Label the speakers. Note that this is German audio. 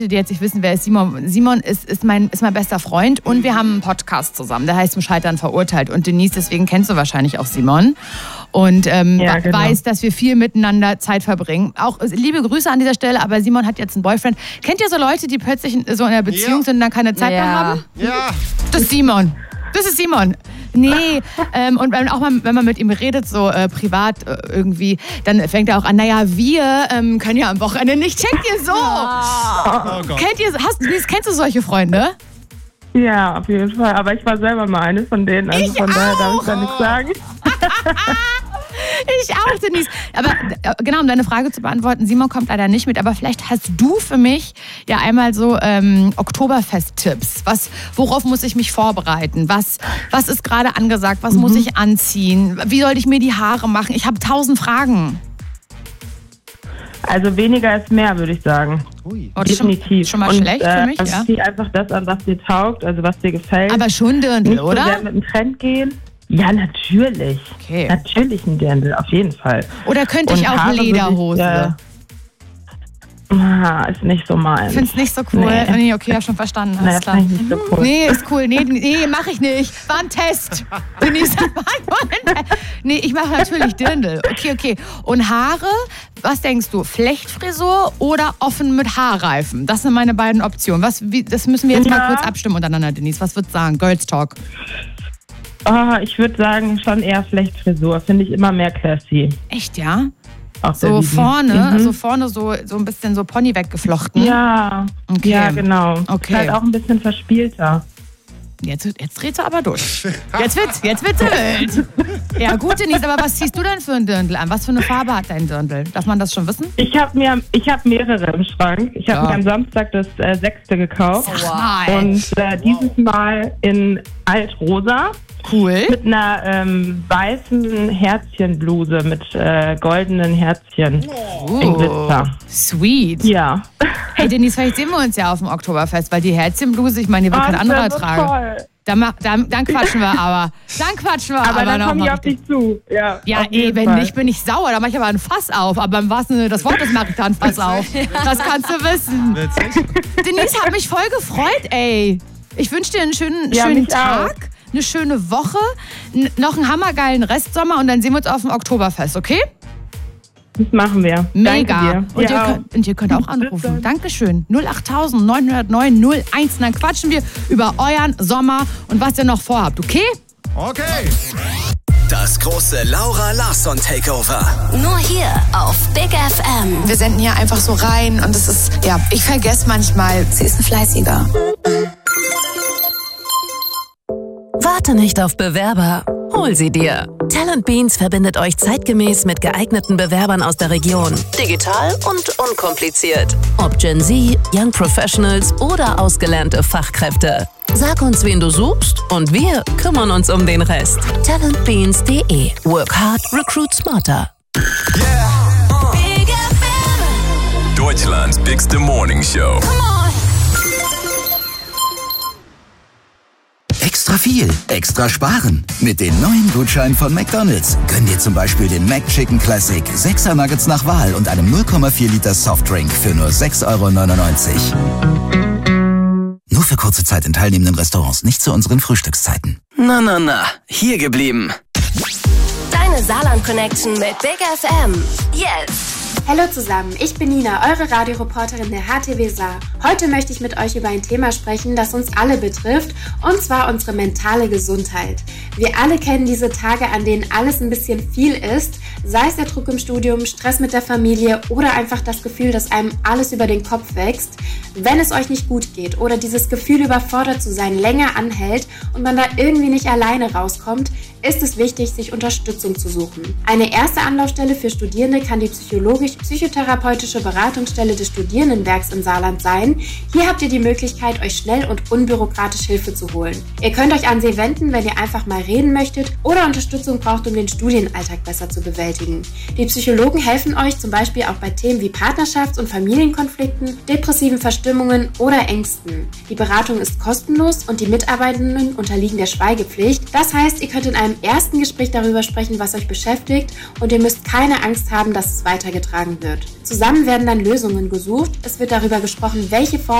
Speaker 1: die jetzt nicht wissen, wer ist Simon. Simon ist mein bester Freund und wir haben einen Podcast zusammen, der heißt Zum Scheitern verurteilt. Und Denise, deswegen kennst du wahrscheinlich auch Simon. Und genau. Weiß, dass wir viel miteinander Zeit verbringen. Auch liebe Grüße an dieser Stelle, aber Simon hat jetzt einen Boyfriend. Kennt ihr so Leute, die plötzlich so in einer Beziehung sind und dann keine Zeit mehr haben?
Speaker 2: Ja.
Speaker 1: Das ist Simon. Nee, und auch mal, wenn man mit ihm redet, so privat irgendwie, dann fängt er auch an, naja, wir können ja am Wochenende nicht. Checkt ihr so?
Speaker 2: Oh Gott.
Speaker 1: Kennst du solche Freunde?
Speaker 3: Ja, auf jeden Fall. Aber ich war selber mal eine von denen. Also von daher darf ich da nichts sagen.
Speaker 1: Ich auch, Denise. Aber genau, um deine Frage zu beantworten, Simon kommt leider nicht mit, aber vielleicht hast du für mich ja einmal so Oktoberfest-Tipps. Worauf muss ich mich vorbereiten? Was ist gerade angesagt? Was muss ich anziehen? Wie soll ich mir die Haare machen? Ich habe 1000 Fragen.
Speaker 3: Also weniger ist mehr, würde ich sagen.
Speaker 2: Ui.
Speaker 1: Oh,
Speaker 3: Definitiv.
Speaker 1: Schon mal schlecht für mich, ja.
Speaker 3: Zieh einfach das an, was dir taugt, also was dir gefällt.
Speaker 1: Aber schon Dirndl,
Speaker 3: nicht
Speaker 1: oder?
Speaker 3: So sehr mit dem Trend gehen. Ja, natürlich.
Speaker 1: Okay.
Speaker 3: Natürlich ein Dirndl, auf jeden Fall.
Speaker 1: Oder könnte ich auch Lederhose?
Speaker 3: Ist nicht so meins.
Speaker 1: Ich finde es nicht so cool. Nee, okay, hab schon verstanden. Alles klar.
Speaker 3: Ist nicht so cool.
Speaker 1: Nee, ist cool. Nee, mach ich nicht. War ein Test. Denise, war nur ein Test. Nee, ich mache natürlich Dirndl. Okay. Und Haare, was denkst du? Flechtfrisur oder offen mit Haarreifen? Das sind meine beiden Optionen. Das müssen wir jetzt mal kurz abstimmen untereinander, Denise. Was würdest du sagen? Girls Talk.
Speaker 3: Ich würde sagen, schon eher Flechtfrisur. Finde ich immer mehr classy.
Speaker 1: Echt, ja?
Speaker 3: So
Speaker 1: vorne, so ein bisschen so Pony weggeflochten.
Speaker 3: Ja,
Speaker 1: okay.
Speaker 3: Ja, genau.
Speaker 1: Okay.
Speaker 3: Ist halt auch ein bisschen verspielter.
Speaker 1: Jetzt dreht sie aber durch. Jetzt wird's wild. Ja, gut, Denise, aber was ziehst du denn für ein Dirndl an? Was für eine Farbe hat dein Dirndl? Darf man das schon wissen?
Speaker 3: Ich hab mehrere im Schrank. Ich habe mir am Samstag das 6. gekauft.
Speaker 1: Wow.
Speaker 3: Und dieses Mal in Altrosa.
Speaker 1: Cool.
Speaker 3: Mit einer weißen Herzchenbluse mit goldenen Herzchen in Glitzer.
Speaker 1: Sweet.
Speaker 3: Ja.
Speaker 1: Hey Denise, vielleicht sehen wir uns ja auf dem Oktoberfest, weil die Herzchenbluse, ich meine, die wird kein anderer tragen. Toll. Dann quatschen wir aber.
Speaker 3: Aber dann komme ich auf dich zu. Ja,
Speaker 1: wenn nicht, bin ich sauer. Da mache ich aber ein Fass auf. Aber im wahrsten Sinne des Wortes mache ich da ein Fass auf. Das kannst du wissen. Denise, hat mich voll gefreut, ey. Ich wünsche dir einen schönen Tag. Eine schöne Woche, noch einen hammergeilen Restsommer und dann sehen wir uns auf dem Oktoberfest, okay?
Speaker 3: Das machen wir.
Speaker 1: Mega.
Speaker 3: Danke dir.
Speaker 1: Und ihr könnt auch anrufen. Dankeschön. 08000 909 01. Dann quatschen wir über euren Sommer und was ihr noch vorhabt, okay?
Speaker 2: Okay.
Speaker 4: Das große Laura Larsson Takeover.
Speaker 5: Nur hier auf Big FM.
Speaker 6: Wir senden hier einfach so rein und es ist, ich vergesse manchmal, sie ist ein Fleißiger.
Speaker 5: Warte nicht auf Bewerber, hol sie dir. Talent Beans verbindet euch zeitgemäß mit geeigneten Bewerbern aus der Region. Digital und unkompliziert. Ob Gen Z, Young Professionals oder ausgelernte Fachkräfte. Sag uns, wen du suchst und wir kümmern uns um den Rest. Talentbeans.de. Work hard, recruit smarter.
Speaker 4: Yeah. Big FM. Deutschlands bigste Morning Show. Extra viel, extra sparen. Mit dem neuen Gutschein von McDonald's. Gönn dir zum Beispiel den McChicken Classic, 6er Nuggets nach Wahl und einem 0,4 Liter Softdrink für nur 6,99 €. Nur für kurze Zeit in teilnehmenden Restaurants, nicht zu unseren Frühstückszeiten. Na, hier geblieben.
Speaker 5: Deine Saarland-Connection mit Big FM. Yes!
Speaker 7: Hallo zusammen, ich bin Nina, eure Radioreporterin der HTW Saar. Heute möchte ich mit euch über ein Thema sprechen, das uns alle betrifft, und zwar unsere mentale Gesundheit. Wir alle kennen diese Tage, an denen alles ein bisschen viel ist, sei es der Druck im Studium, Stress mit der Familie oder einfach das Gefühl, dass einem alles über den Kopf wächst. Wenn es euch nicht gut geht oder dieses Gefühl, überfordert zu sein, länger anhält und man da irgendwie nicht alleine rauskommt, ist es wichtig, sich Unterstützung zu suchen. Eine erste Anlaufstelle für Studierende kann die psychologisch-psychotherapeutische Beratungsstelle des Studierendenwerks im Saarland sein. Hier habt ihr die Möglichkeit, euch schnell und unbürokratisch Hilfe zu holen. Ihr könnt euch an sie wenden, wenn ihr einfach mal reden möchtet oder Unterstützung braucht, um den Studienalltag besser zu bewältigen. Die Psychologen helfen euch zum Beispiel auch bei Themen wie Partnerschafts- und Familienkonflikten, depressiven Verstimmungen oder Ängsten. Die Beratung ist kostenlos und die Mitarbeitenden unterliegen der Schweigepflicht. Das heißt, ihr könnt in einem einem ersten Gespräch darüber sprechen, was euch beschäftigt und ihr müsst keine Angst haben, dass es weitergetragen wird. Zusammen werden dann Lösungen gesucht. Es wird darüber gesprochen, welche Formen